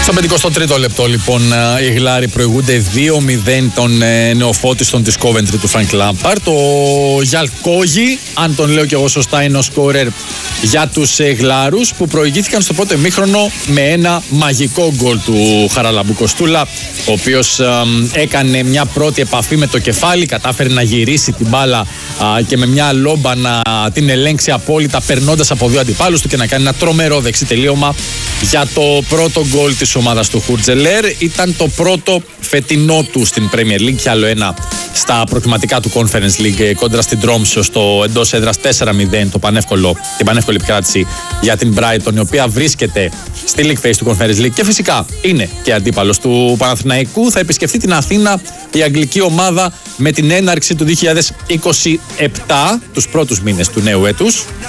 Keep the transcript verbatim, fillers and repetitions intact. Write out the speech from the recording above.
Στο πενηκοστό τρίτο λεπτό λοιπόν οι Γλάροι προηγούνται δύο μηδέν των νεοφώτιστων της Coventry του Frank Lampard. Το Γιαλκόγι, αν τον λέω και εγώ σωστά, είναι ο σκόρερ για τους Γλάρους που προηγήθηκαν στο πρώτο ημίχρονο με ένα μαγικό γκολ του Χαραλαμπού Κοστούλα, ο οποίος ε, έκανε μια πρώτη επαφή με το κεφάλι, κατάφερε να γυρίσει την μπάλα ε, και με μια λόμπα να την ελέγξει απόλυτα, περνώντας από δύο αντιπάλους του και να κάνει ένα τρομερό δεξί τελείωμα για το πρώτο γκολ της ομάδας του Χουρτζελέρ. Ήταν το πρώτο φετινό του στην Premier League και άλλο ένα στα προκριματικά του Conference League κόντρα στην Τρόμσο στο εντός έδρας τέσσερα μηδέν, το πανεύκολο, την πανεύκολη επικράτηση για την Brighton, η οποία βρίσκεται στη League Phase του Conference League και φυσικά είναι και αντίπαλος του Παναθηναϊκού. Θα επισκεφτεί την Αθήνα η αγγλική ομάδα με την έναρξη του δύο χιλιάδες είκοσι επτά, τους πρώτους μήνες του νέου έτους.